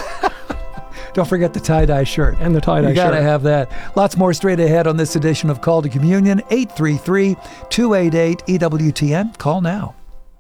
Don't forget the tie-dye shirt. And the tie-dye shirt. You got to have that. Lots more straight ahead on this edition of Call to Communion. eight three three, two eight eight, E W T N. Call now.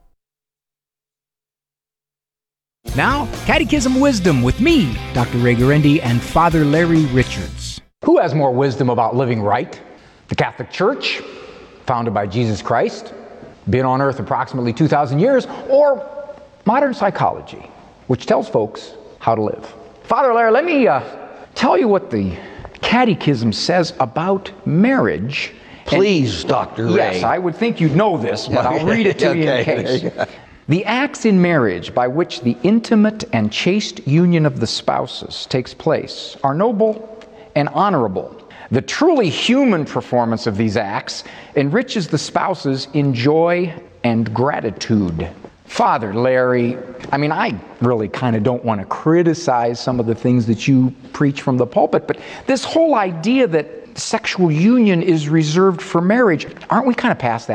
Now, Catechism Wisdom with me, Doctor Ray Guarendi, and Father Larry Richards. Who has more wisdom about living right? The Catholic Church, founded by Jesus Christ, been on earth approximately two thousand years, or modern psychology, which tells folks how to live? Father Larry, let me uh, tell you what the Catechism says about marriage. Please, and, Doctor Ray. Yes, I would think you'd know this, but I'll read it to okay. you in case. The acts in marriage by which the intimate and chaste union of the spouses takes place are noble and honorable. The truly human performance of these acts enriches the spouses in joy and gratitude. Father Larry, I mean, I really kind of don't want to criticize some of the things that you preach from the pulpit, but this whole idea that sexual union is reserved for marriage, aren't we kind of past that?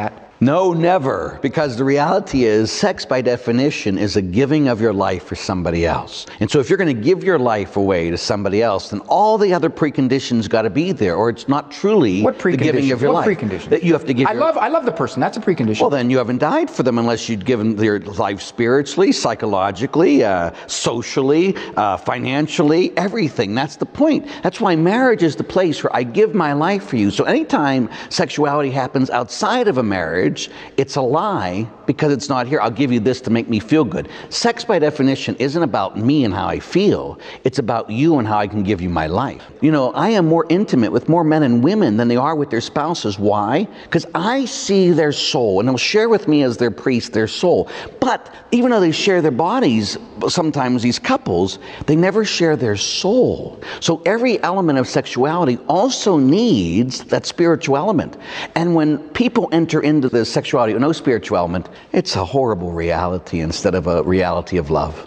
No, never. Because the reality is, sex by definition is a giving of your life for somebody else. And so if you're going to give your life away to somebody else, then all the other preconditions got to be there, or it's not truly what the giving of your what life. What precondition? That you have to give. I your... love, I love the person. That's a precondition. Well, then you haven't died for them unless you'd given their life spiritually, psychologically, uh, socially, uh, financially, everything. That's the point. That's why marriage is the place where I give my life for you. So anytime sexuality happens outside of a marriage, it's a lie because it's not here. I'll give you this to make me feel good. Sex by definition isn't about me and how I feel. It's about you and how I can give you my life. You know, I am more intimate with more men and women than they are with their spouses. Why? Because I see their soul, and they'll share with me as their priest their soul. But even though they share their bodies, sometimes these couples, they never share their soul. So every element of sexuality also needs that spiritual element. And when people enter into the sexuality with no spiritual element, it's a horrible reality instead of a reality of love.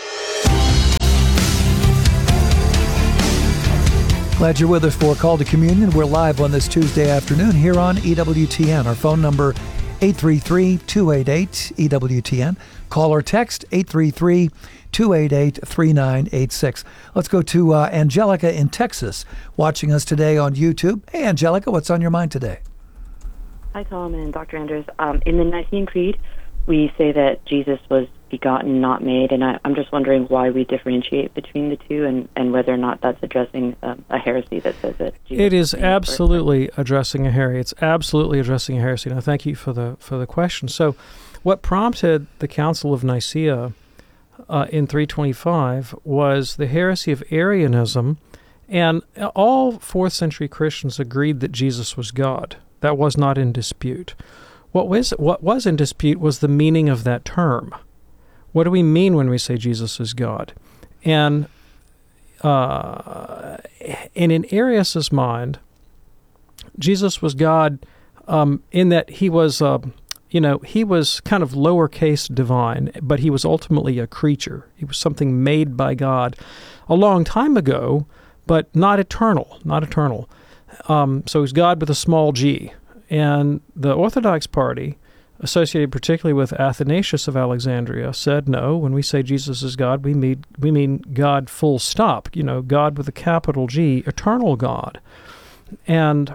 Glad you're with us for Call to Communion. We're live on this Tuesday afternoon here on E W T N. Our phone number, eight three three, two eight eight, E W T N. Call or text, eight three three, two eight eight, three nine eight six. Let's go to uh, Angelica in Texas, watching us today on YouTube. Hey, Angelica, what's on your mind today? Hi, Tom and Doctor Andrews. Um, in the Nicene Creed, we say that Jesus was begotten, not made, and I, I'm just wondering why we differentiate between the two, and, and whether or not that's addressing um, a heresy that says that Jesus it is absolutely addressing a heresy. It's absolutely addressing a heresy. Now, thank you for the for the question. So, what prompted the Council of Nicaea uh, in three twenty-five was the heresy of Arianism, and all fourth century Christians agreed that Jesus was God. That was not in dispute. What was what was in dispute was the meaning of that term. What do we mean when we say Jesus is God? And uh, and in Arius' mind, Jesus was God um, in that he was, uh, you know, he was kind of lowercase divine, but he was ultimately a creature. He was something made by God a long time ago, but not eternal, not eternal. Um, so he's God with a small g. And the Orthodox party, associated particularly with Athanasius of Alexandria, said, no, when we say Jesus is God, we mean, we mean God full stop, you know, God with a capital G, eternal God. And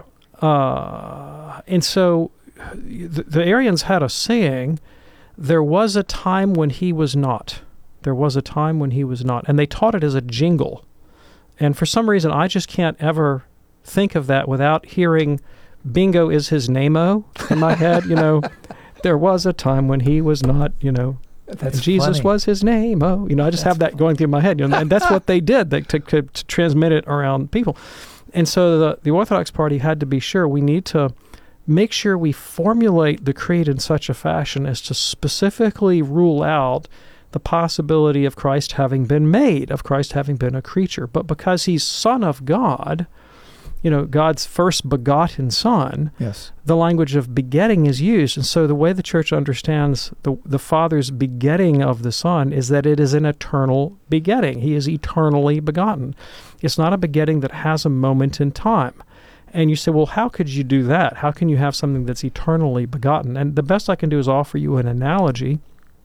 uh, and so the, the Arians had a saying, there was a time when he was not. There was a time when he was not. And they taught it as a jingle. And for some reason, I just can't ever think of that without hearing bingo is his name-o in my head. You know, there was a time when he was not, you know, that's Jesus funny. was his name-o. You know, I just that's have that going through my head. You know, and that's what they did they, to, to, to transmit it around people. And so the, the Orthodox party had to be sure we need to make sure we formulate the creed in such a fashion as to specifically rule out the possibility of Christ having been made, of Christ having been a creature. But because he's Son of God, you know, God's first begotten Son, yes, the language of begetting is used. And so the way the Church understands the, the Father's begetting of the Son is that it is an eternal begetting. He is eternally begotten. It's not a begetting that has a moment in time. And you say, well, how could you do that? How can you have something that's eternally begotten? And the best I can do is offer you an analogy.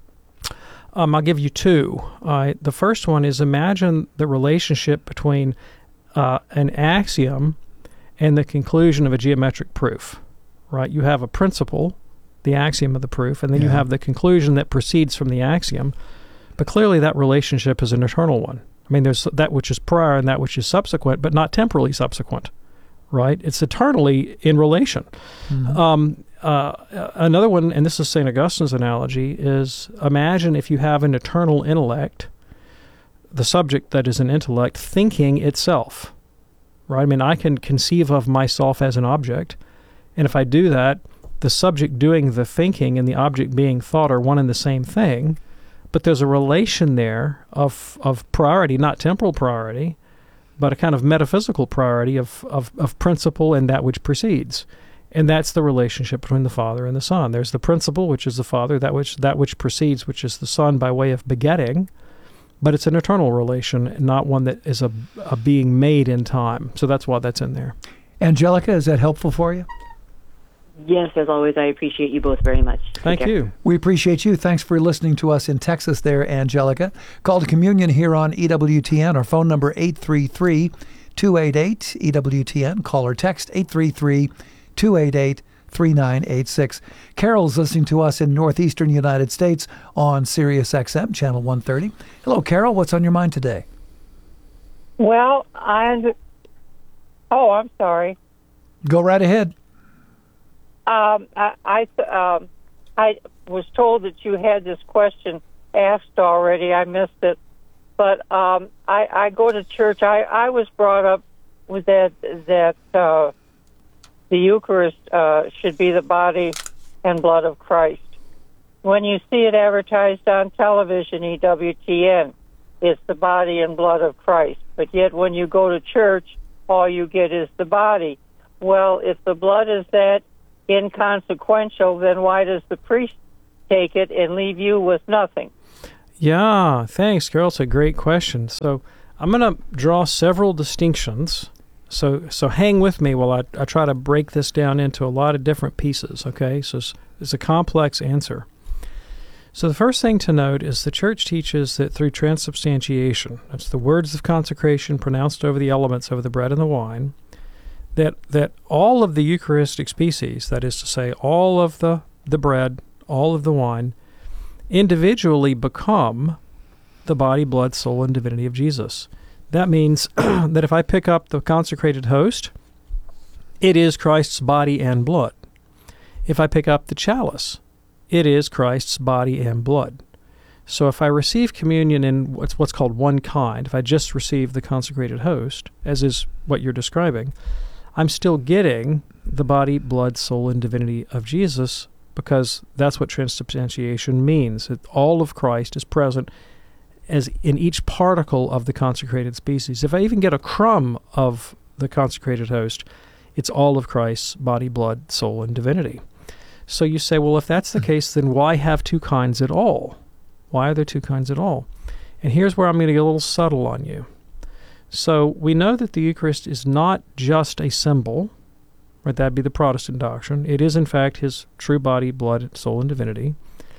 Um, I'll give you two. Uh, the first one is, imagine the relationship between uh, an axiom and the conclusion of a geometric proof, right? You have a principle, the axiom of the proof, and then yeah. you have the conclusion that proceeds from the axiom. But clearly that relationship is an eternal one. I mean, there's that which is prior and that which is subsequent, but not temporally subsequent, right? It's eternally in relation. Mm-hmm. Um, uh, another one, and this is Saint Augustine's analogy, is imagine if you have an eternal intellect, the subject that is an intellect thinking itself, right? I mean, I can conceive of myself as an object, and if I do that, the subject doing the thinking and the object being thought are one and the same thing, but there's a relation there of of priority, not temporal priority, but a kind of metaphysical priority of, of, of principle and that which precedes. And that's the relationship between the Father and the Son. There's the principle, which is the Father, that which that which precedes, which is the Son by way of begetting, but it's an eternal relation, not one that is a, a being made in time. So that's why that's in there. Angelica, is that helpful for you? Yes, as always, I appreciate you both very much. Thank you. We appreciate you. Thanks for listening to us in Texas there, Angelica. Call to Communion here on E W T N. Our phone number, eight three three, two eight eight, E W T N. Call or text, eight three three, two eight eight, three nine eight six. Carol's listening to us in northeastern United States on Sirius X M, channel one thirty. Hello, Carol. What's on your mind today? Well, I... Oh, I'm sorry. Go right ahead. Um, I I, um, I was told that you had this question asked already. I missed it. But um, I, I go to church. I, I was brought up with that, that uh, the Eucharist uh, should be the body and blood of Christ. When you see it advertised on television, E W T N, it's the body and blood of Christ. But yet when you go to church, all you get is the body. Well, if the blood is that inconsequential, then why does the priest take it and leave you with nothing? Yeah, thanks, Carol. It's a great question. So I'm going to draw several distinctions. So so hang with me while I, I try to break this down into a lot of different pieces, okay? So it's, it's a complex answer. So the first thing to note is the Church teaches that through transubstantiation, that's the words of consecration pronounced over the elements of the bread and the wine, that that all of the Eucharistic species, that is to say, all of the, the bread, all of the wine, individually become the body, blood, soul, and divinity of Jesus. That means that if I pick up the consecrated host, it is Christ's body and blood. If I pick up the chalice, it is Christ's body and blood. So if I receive communion in what's what's called one kind, if I just receive the consecrated host, as is what you're describing, I'm still getting the body, blood, soul, and divinity of Jesus, because that's what transubstantiation means. That all of Christ is present as in each particle of the consecrated species. If I even get a crumb of the consecrated host, it's all of Christ's body, blood, soul, and divinity. So you say, well, if that's the case, then why have two kinds at all? Why are there two kinds at all? And here's where I'm going to get a little subtle on you. So we know that the Eucharist is not just a symbol, right? That'd be the Protestant doctrine. It is, in fact, his true body, blood, soul, and divinity.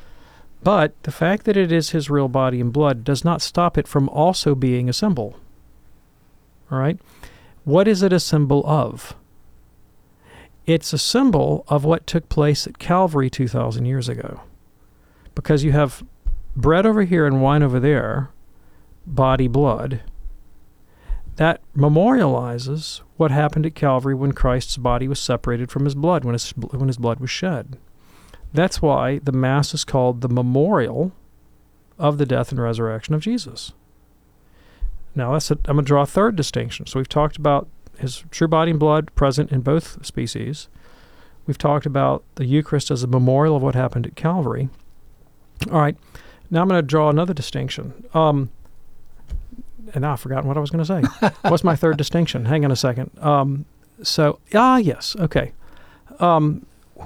But the fact that it is his real body and blood does not stop it from also being a symbol. All right? What is it a symbol of? It's a symbol of what took place at Calvary two thousand years ago. Because you have bread over here and wine over there, body, blood. That memorializes what happened at Calvary when Christ's body was separated from his blood, when his, when his blood was shed. That's why the Mass is called the memorial of the death and resurrection of Jesus. Now, that's a, I'm going to draw a third distinction. So we've talked about his true body and blood present in both species. We've talked about the Eucharist as a memorial of what happened at Calvary. All right, now I'm going to draw another distinction. Um, and now I've forgotten what I was going to say. What's my third distinction? Hang on a second. Um, so, ah, yes, okay. Um,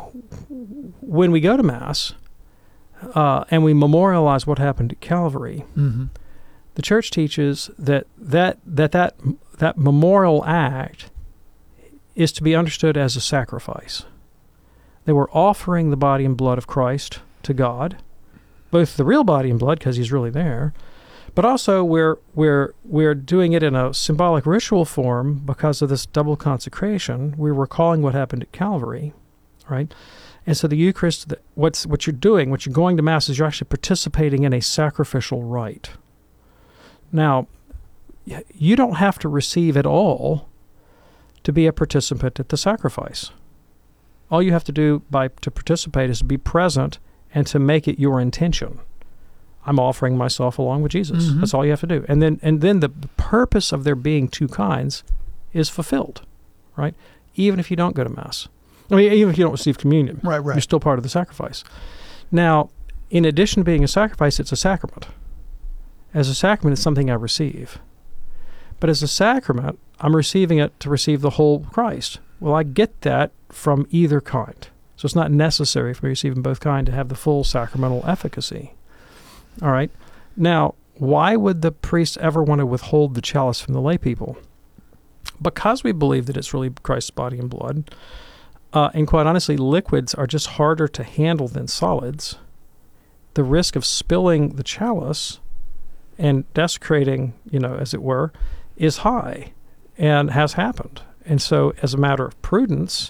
when we go to Mass uh, and we memorialize what happened at Calvary, mm-hmm. the Church teaches that that, that that that memorial act is to be understood as a sacrifice. They were offering the body and blood of Christ to God, both the real body and blood, because he's really there, but also we're we're we're doing it in a symbolic ritual form because of this double consecration. We're recalling what happened at Calvary, right? And so the Eucharist, what's what you're doing, what you're going to Mass, is you're actually participating in a sacrificial rite. Now, you don't have to receive at all to be a participant at the sacrifice. All you have to do by to participate is to be present and to make it your intention. I'm offering myself along with Jesus. Mm-hmm. That's all you have to do. And then and then the purpose of there being two kinds is fulfilled, right? Even if you don't go to Mass. I mean, even if you don't receive communion. Right, right. You're still part of the sacrifice. Now, in addition to being a sacrifice, it's a sacrament. As a sacrament, it's something I receive. But as a sacrament, I'm receiving it to receive the whole Christ. Well, I get that from either kind. So it's not necessary for me receiving both kind to have the full sacramental efficacy. All right. Now, why would the priest ever want to withhold the chalice from the lay people? Because we believe that it's really Christ's body and blood. Uh, and quite honestly, liquids are just harder to handle than solids. The risk of spilling the chalice and desecrating, you know, as it were, is high and has happened. And so as a matter of prudence,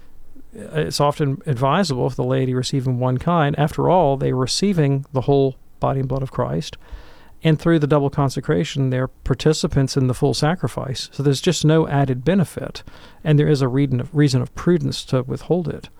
it's often advisable if the laity receiving one kind, after all, they're receiving the whole body and blood of Christ. And through the double consecration, they're participants in the full sacrifice. So there's just no added benefit. And there is a reason of, reason of prudence to withhold it.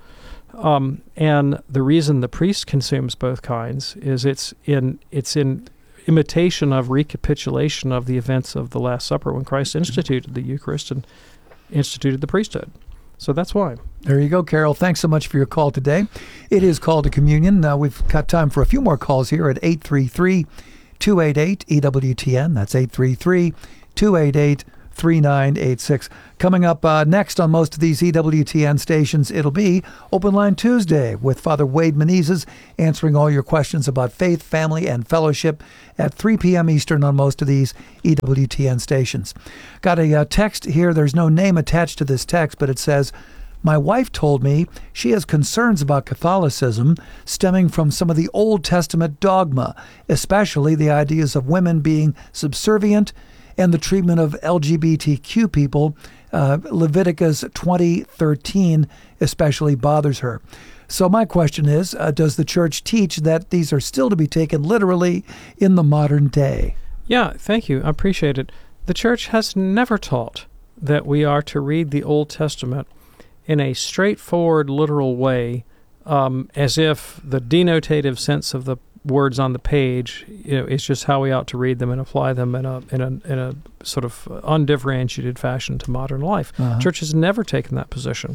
Um, and the reason the priest consumes both kinds is it's in it's in imitation of recapitulation of the events of the Last Supper when Christ instituted the Eucharist and instituted the priesthood. So that's why. There you go, Carol. Thanks so much for your call today. It is Call to Communion. Now we've got time for a few more calls here at eight three three, two eight eight, E W T N. That's eight three three, two eight eight, three nine eight six. Coming up uh, next on most of these E W T N stations, it'll be Open Line Tuesday with Father Wade Menezes answering all your questions about faith, family, and fellowship at three p.m. Eastern on most of these E W T N stations. Got a uh, text here. There's no name attached to this text, but it says, my wife told me she has concerns about Catholicism stemming from some of the Old Testament dogma, especially the ideas of women being subservient and the treatment of L G B T Q people. Uh, Leviticus twenty thirteen especially bothers her. So my question is, uh, does the church teach that these are still to be taken literally in the modern day? Yeah, thank you. I appreciate it. The church has never taught that we are to read the Old Testament in a straightforward, literal way, um, as if the denotative sense of the words on the page, you know, is just how we ought to read them and apply them in a in a in a sort of undifferentiated fashion to modern life. Uh-huh. Church has never taken that position.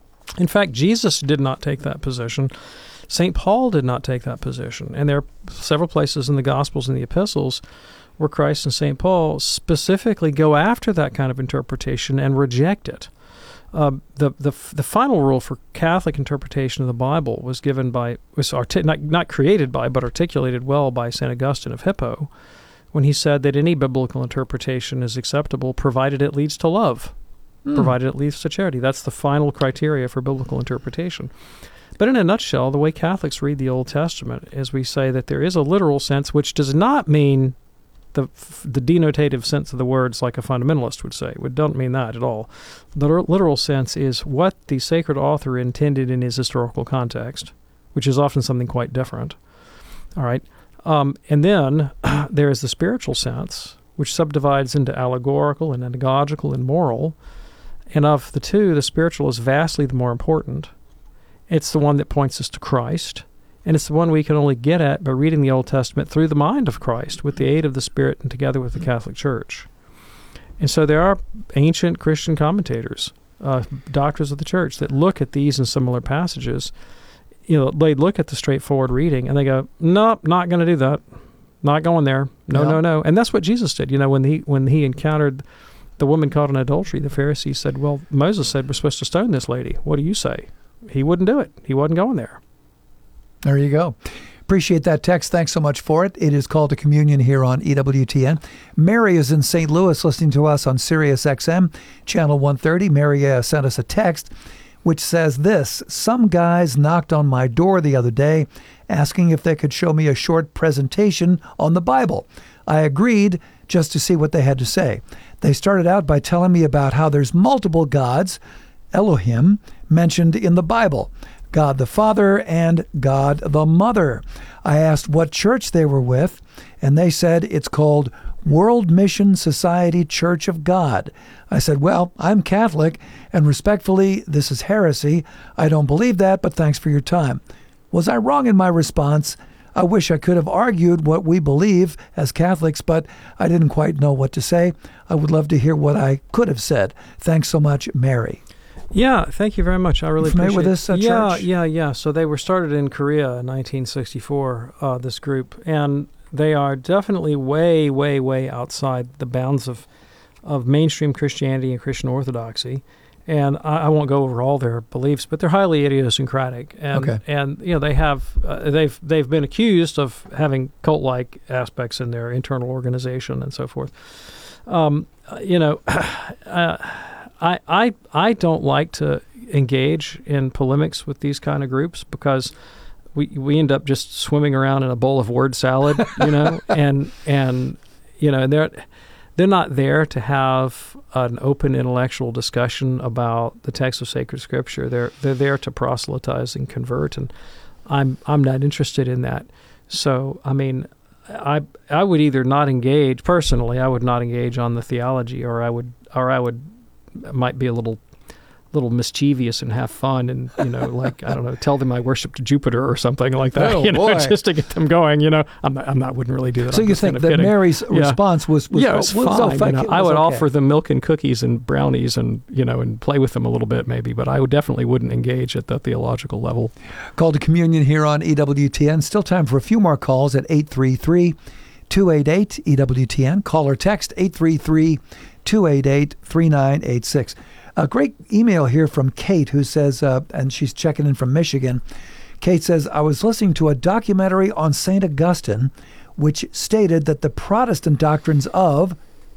In fact, Jesus did not take that position. Saint Paul did not take that position. And there are several places in the Gospels and the Epistles where Christ and Saint Paul specifically go after that kind of interpretation and reject it. Uh, the the the final rule for Catholic interpretation of the Bible was given by was arti- not not created by but articulated well by Saint Augustine of Hippo, when he said that any biblical interpretation is acceptable provided it leads to love, mm. provided it leads to charity. That's the final criteria for biblical interpretation. But in a nutshell, the way Catholics read the Old Testament is we say that there is a literal sense, which does not mean the the denotative sense of the words like a fundamentalist would say. We don't mean that at all. The literal sense is what the sacred author intended in his historical context, which is often something quite different. All right. Um, and then there is the spiritual sense, which subdivides into allegorical and anagogical and moral. And of the two, the spiritual is vastly the more important. It's the one that points us to Christ. And it's the one we can only get at by reading the Old Testament through the mind of Christ, with the aid of the Spirit and together with the Catholic Church. And so there are ancient Christian commentators, uh, doctors of the Church, that look at these and similar passages. You know, they look at the straightforward reading and they go, nope, not going to do that. Not going there. No, yeah. no, no. And that's what Jesus did. You know, when he when he encountered the woman caught in adultery, the Pharisees said, well, Moses said we're supposed to stone this lady. What do you say? He wouldn't do it. He wasn't going there. There you go. Appreciate that text. Thanks so much for it. It is Called to Communion here on E W T N. Mary is in Saint Louis listening to us on Sirius X M, channel one thirty. Mary uh, sent us a text which says this: some guys knocked on my door the other day asking if they could show me a short presentation on the Bible. I agreed just to see what they had to say. They started out by telling me about how there's multiple gods, Elohim, mentioned in the Bible. God the Father and God the Mother. I asked what church they were with, and they said it's called World Mission Society Church of God. I said, well, I'm Catholic, and respectfully, this is heresy. I don't believe that, but thanks for your time. Was I wrong in my response? I wish I could have argued what we believe as Catholics, but I didn't quite know what to say. I would love to hear what I could have said. Thanks so much, Mary. Yeah, thank you very much. I really familiar appreciate with this uh, yeah, church? Yeah, yeah, yeah. So they were started in Korea in nineteen sixty-four, uh, this group, and they are definitely way, way, way outside the bounds of of mainstream Christianity and Christian orthodoxy. And I, I won't go over all their beliefs, but they're highly idiosyncratic. And, okay. and you know, they have uh, they've they've been accused of having cult-like aspects in their internal organization and so forth. Um, you know, uh, I, I I don't like to engage in polemics with these kind of groups because we we end up just swimming around in a bowl of word salad, you know, and and you know they're they're not there to have an open intellectual discussion about the text of sacred scripture. They're they're there to proselytize and convert, and I'm I'm not interested in that. So I mean, I I would either not engage personally. I would not engage on the theology, or I would or I would might be a little little mischievous and have fun, and you know, like I don't know, tell them I worshiped Jupiter or something like that. Oh, you know, boy. just to get them going. You know, I'm not, I'm not wouldn't really do that. So I'm you just think kind that of kidding. Mary's Yeah. response was was, yeah, it was was fine. okay, You know, it I was would okay. offer them milk and cookies and brownies, and you know, and play with them a little bit maybe, but I would definitely wouldn't engage at the theological level. Call to Communion here on E W T N. Still time for a few more calls at eight three three, two eight eight, E W T N. Call or text eight three three, two eight eight, three nine eight six. A great email here from Kate, who says, uh, and she's checking in from Michigan. Kate says, I was listening to a documentary on Saint Augustine, which stated that the Protestant doctrines of